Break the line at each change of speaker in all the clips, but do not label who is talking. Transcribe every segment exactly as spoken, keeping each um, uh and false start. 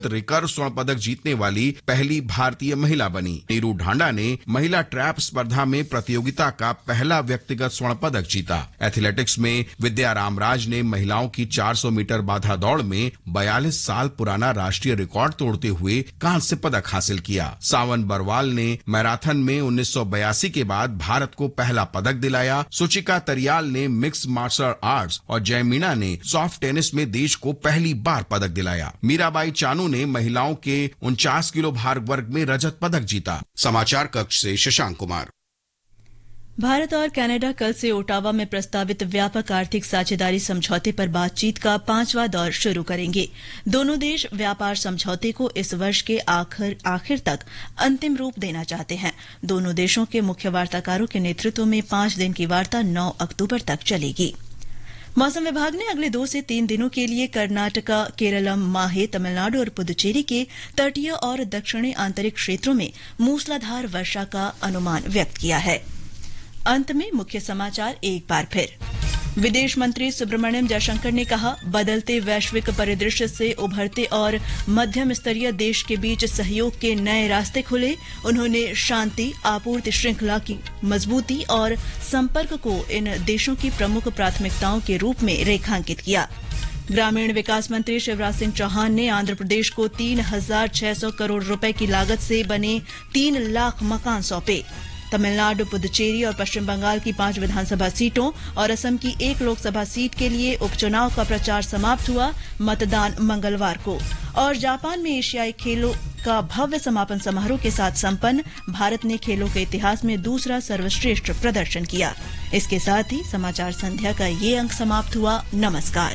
Recurve स्वर्ण पदक जीतने वाली पहली भारतीय महिला बनी। नीरू ढांडा ने महिला ट्रैप स्पर्धा में प्रतियोगिता का पहला व्यक्तिगत स्वर्ण पदक जीता। एथलेटिक्स में विद्या रामराज ने महिलाओं की चार सौ मीटर बाधा दौड़ में बयालीस साल पुराना राष्ट्रीय रिकॉर्ड तोड़ते हुए कांस्य पदक हासिल किया। सावन बरवाल ने मैराथन में उन्नीस सौ बयासी के बाद भारत को पहला पदक दिलाया। सुचिका तरियाल ने मिक्स मार्शल आर्ट्स और जयमीना ने सॉफ्ट टेनिस में देश को पहली बार पदक दिलाया। मीराबाई चानू ने महिलाओं के उनचास किलो भार वर्ग में रजत पदक जीता। समाचार कक्ष से शशांक कुमार।
भारत और कनाडा कल से ओटावा में प्रस्तावित व्यापक आर्थिक साझेदारी समझौते पर बातचीत का पांचवा दौर शुरू करेंगे। दोनों देश व्यापार समझौते को इस वर्ष के आखिर आखिर तक अंतिम रूप देना चाहते हैं। दोनों देशों के मुख्य वार्ताकारों के नेतृत्व में पांच दिन की वार्ता नौ अक्टूबर तक चलेगी। मौसम विभाग ने अगले दो से तीन दिनों के लिए कर्नाटका, केरलम, माहे, तमिलनाडु और पुदुचेरी के तटीय और दक्षिणी आंतरिक क्षेत्रों में मूसलाधार वर्षा का अनुमान व्यक्त किया है। अंत में मुख्य समाचार एक बार फिर। विदेश मंत्री सुब्रमण्यम जयशंकर ने कहा, बदलते वैश्विक परिदृश्य से उभरते और मध्यम स्तरीय देश के बीच सहयोग के नए रास्ते खुले। उन्होंने शांति, आपूर्ति श्रृंखला की मजबूती और संपर्क को इन देशों की प्रमुख प्राथमिकताओं के रूप में रेखांकित किया। ग्रामीण विकास मंत्री शिवराज सिंह चौहान ने आंध्र प्रदेश को तीन हजार छह सौ करोड़ रुपए की लागत से बने तीन लाख मकान सौंपे। तमिलनाडु, पुदुचेरी और पश्चिम बंगाल की पांच विधानसभा सीटों और असम की एक लोकसभा सीट के लिए उपचुनाव का प्रचार समाप्त हुआ। मतदान मंगलवार को। और जापान में एशियाई खेलों का भव्य समापन समारोह के साथ संपन्न। भारत ने खेलों के इतिहास में दूसरा सर्वश्रेष्ठ प्रदर्शन किया। इसके साथ ही समाचार संध्या का ये अंक समाप्त हुआ। नमस्कार।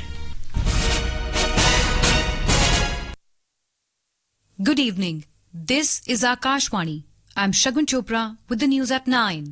Good evening. This is Akashvani. I'm Shagun Chopra with the news at nine.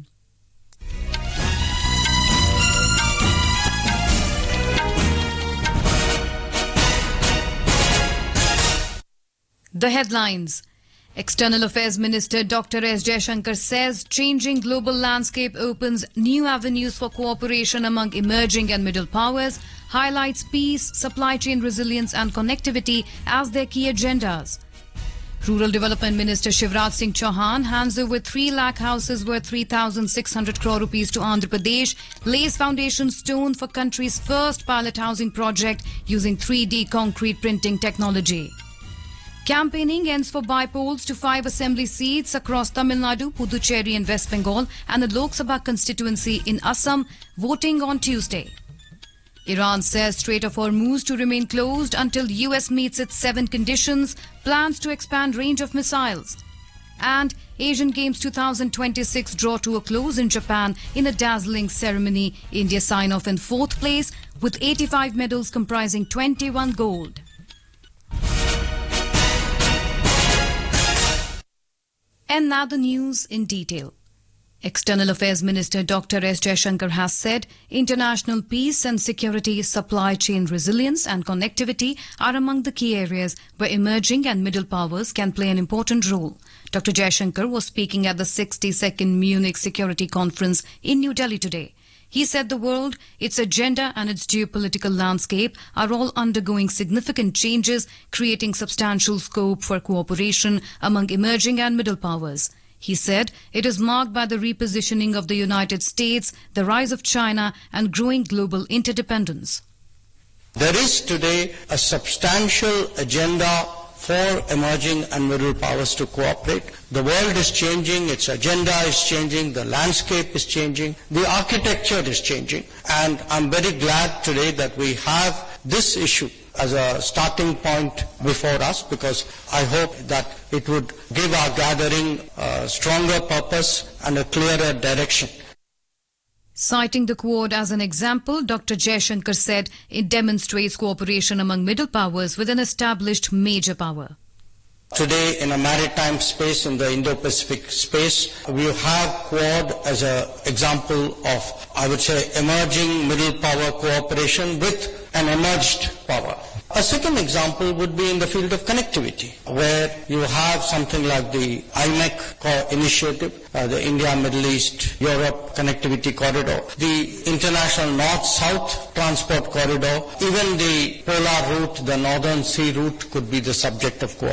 The headlines. External Affairs Minister Doctor S. Jaishankar says changing global landscape opens new avenues for cooperation among emerging and middle powers, highlights peace, supply chain resilience and connectivity as their key agendas. Rural Development Minister Shivraj Singh Chauhan hands over three lakh houses worth three thousand six hundred crore rupees to Andhra Pradesh, lays foundation stone for country's first pilot housing project using three D concrete printing technology. Campaigning ends for bypolls to five assembly seats across Tamil Nadu, Puducherry and West Bengal and the Lok Sabha constituency in Assam, voting on Tuesday. Iran says Strait of Hormuz to remain closed until U S meets its seven conditions, plans to expand range of missiles. And Asian Games twenty twenty-six draw to a close in Japan in a dazzling ceremony. India sign off in fourth place with eighty-five medals comprising twenty-one gold. And now the news in detail. External Affairs Minister Doctor S. Jaishankar has said international peace and security, supply chain resilience and connectivity are among the key areas where emerging and middle powers can play an important role. Doctor Jaishankar was speaking at the sixty-second Munich Security Conference in New Delhi today. He said the world, its agenda and its geopolitical landscape are all undergoing significant changes, creating substantial scope for cooperation among emerging and middle powers. He said it is marked by the repositioning of the United States, the rise of China and growing global interdependence.
There is today a substantial agenda for emerging and middle powers to cooperate. The world is changing, its agenda is changing, the landscape is changing, the architecture is changing, and I'm very glad today that we have this issue as a starting point before us, because I hope that it would give our gathering a stronger purpose and a clearer direction.
Citing the Quad as an example, Doctor Jaishankar said it demonstrates cooperation among middle powers with an established major power.
Today, in a maritime space, in the Indo-Pacific space, we have Quad as an example of, I would say, emerging middle power cooperation with an emerged power. A second example would be in the field of connectivity, where you have something like the I M E C co- initiative, uh, the India, Middle East, Europe Connectivity Corridor, the International North-South Transport Corridor, even the polar route, the Northern Sea route could be the subject of cooperation.